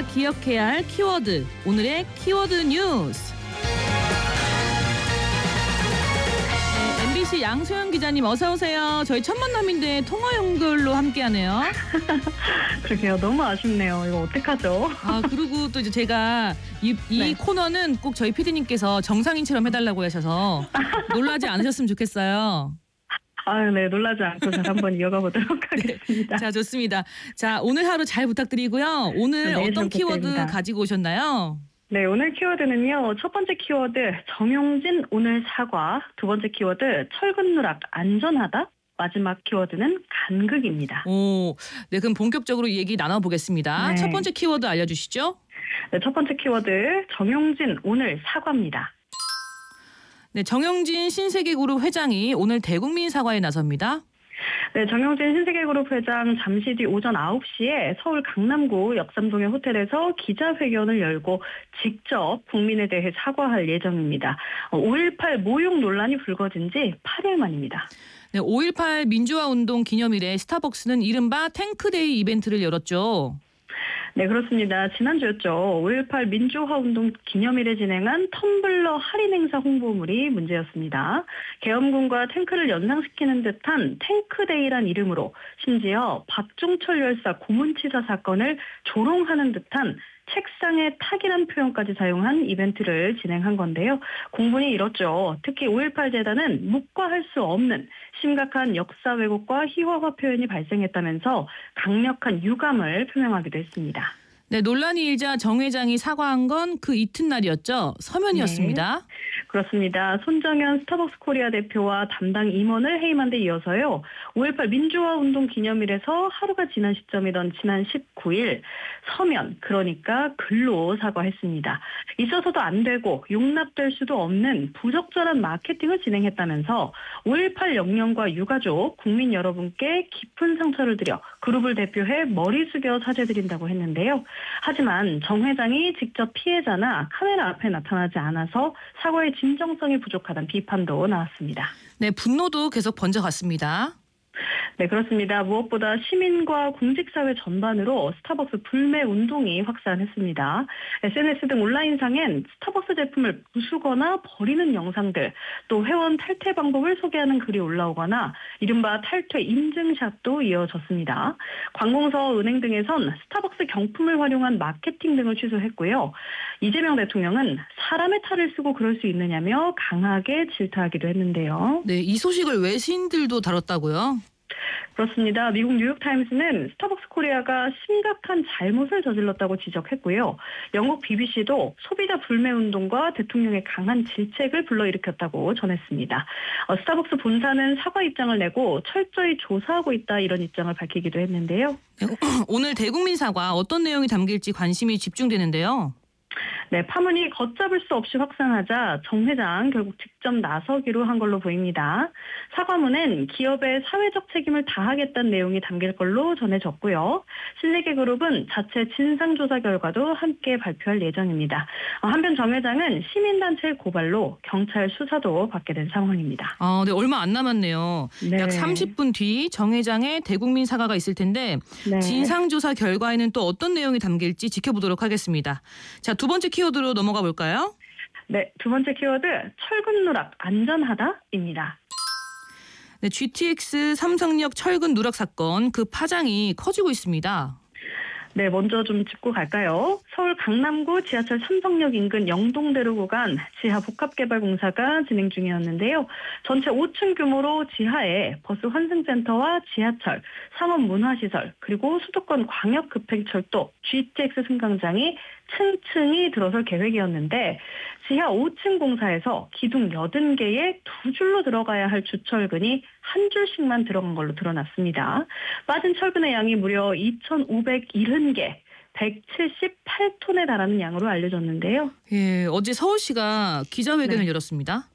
우리가 기억해야 할 키워드, 오늘의 키워드 뉴스. MBC 양소영 기자님 어서 오세요. 저희 첫 만남인데 통화 연결로 함께하네요. 그러게요. 너무 아쉽네요. 이거 어떡하죠? 그리고 또 이제 제가 이 네. 코너는 꼭 저희 PD님께서 정상인처럼 해달라고 하셔서 놀라지 않으셨으면 좋겠어요. 네. 놀라지 않고 잘 한번 이어가 보도록 하겠습니다. 자, 좋습니다. 자, 오늘 하루 잘 부탁드리고요. 오늘 네, 어떤 잘 키워드 부탁드립니다. 가지고 오셨나요? 네, 오늘 키워드는요. 첫 번째 키워드 정용진 오늘 사과, 두 번째 키워드 철근 누락 안전하다, 마지막 키워드는 간극입니다. 네, 그럼 본격적으로 얘기 나눠보겠습니다. 네. 첫 번째 키워드 알려주시죠. 네, 첫 번째 키워드 정용진 오늘 사과입니다. 네, 정영진 신세계그룹 회장이 오늘 대국민 사과에 나섭니다. 네, 정용진 신세계그룹 회장 잠시 뒤 오전 9시에 서울 강남구 역삼동의 호텔에서 기자회견을 열고 직접 국민에 대해 사과할 예정입니다. 5.18 모욕 논란이 불거진 지 8일 만입니다. 네, 5.18 민주화운동 기념일에 스타벅스는 이른바 탱크데이 이벤트를 열었죠. 네, 그렇습니다. 지난주였죠. 5.18 민주화운동 기념일에 진행한 텀블러 할인 행사 홍보물이 문제였습니다. 계엄군과 탱크를 연상시키는 듯한 탱크데이란 이름으로 심지어 박종철 열사 고문치사 사건을 조롱하는 듯한 책상에 탁이란 표현까지 사용한 이벤트를 진행한 건데요. 공분이 일었죠. 특히 5.18 재단은 묵과할 수 없는 심각한 역사 왜곡과 희화화 표현이 발생했다면서 강력한 유감을 표명하기도 했습니다. 네, 논란이 일자 정 회장이 사과한 건 그 이튿날이었죠. 서면이었습니다. 네, 그렇습니다. 손정현 스타벅스 코리아 대표와 담당 임원을 해임한 데 이어서요. 5.18 민주화 운동 기념일에서 하루가 지난 시점이던 지난 19일 서면, 그러니까 글로 사과했습니다. 있어서도 안 되고 용납될 수도 없는 부적절한 마케팅을 진행했다면서 5.18 영령과 유가족, 국민 여러분께 깊은 상처를 드려 그룹을 대표해 머리 숙여 사죄드린다고 했는데요. 하지만 정 회장이 직접 피해자나 카메라 앞에 나타나지 않아서 사과의 진정성이 부족하다는 비판도 나왔습니다. 네, 분노도 계속 번져갔습니다. 네, 그렇습니다. 무엇보다 시민과 공직사회 전반으로 스타벅스 불매 운동이 확산했습니다. SNS 등 온라인상엔 스타벅스 제품을 부수거나 버리는 영상들, 또 회원 탈퇴 방법을 소개하는 글이 올라오거나 이른바 탈퇴 인증샷도 이어졌습니다. 관공서, 은행 등에선 스타벅스 경품을 활용한 마케팅 등을 취소했고요. 이재명 대통령은 사람의 탈을 쓰고 그럴 수 있느냐며 강하게 질타하기도 했는데요. 네, 이 소식을 외신들도 다뤘다고요? 그렇습니다. 미국 뉴욕타임스는 스타벅스 코리아가 심각한 잘못을 저질렀다고 지적했고요. 영국 BBC도 소비자 불매운동과 대통령의 강한 질책을 불러일으켰다고 전했습니다. 스타벅스 본사는 사과 입장을 내고 철저히 조사하고 있다, 이런 입장을 밝히기도 했는데요. 네, 오늘 대국민 사과 어떤 내용이 담길지 관심이 집중되는데요. 네, 파문이 걷잡을 수 없이 확산하자 정 회장 결국 직접 나서기로 한 걸로 보입니다. 사과문엔 기업의 사회적 책임을 다하겠다는 내용이 담길 걸로 전해졌고요. 신세계그룹은 자체 진상조사 결과도 함께 발표할 예정입니다. 한편 정 회장은 시민단체의 고발로 경찰 수사도 받게 된 상황입니다. 네, 얼마 안 남았네요. 네. 약 30분 뒤 정 회장의 대국민 사과가 있을 텐데 네. 진상조사 결과에는 또 어떤 내용이 담길지 지켜보도록 하겠습니다. 자, 두 번째 키워드로 넘어가 볼까요? 네, 두 번째 키워드 철근 누락 안전하다입니다. 네, GTX 삼성역 철근 누락 사건, 그 파장이 커지고 있습니다. 네, 먼저 좀 짚고 갈까요? 서울 강남구 지하철 삼성역 인근 영동대로 구간 지하 복합개발공사가 진행 중이었는데요. 전체 5층 규모로 지하에 버스 환승센터와 지하철, 상업문화시설, 그리고 수도권 광역급행철도 GTX 승강장이 층층이 들어설 계획이었는데 지하 5층 공사에서 기둥 80개에 두 줄로 들어가야 할 주철근이 한 줄씩만 들어간 걸로 드러났습니다. 빠진 철근의 양이 무려 2,570개, 178톤에 달하는 양으로 알려졌는데요. 예, 어제 서울시가 기자회견을 네. 열었습니다.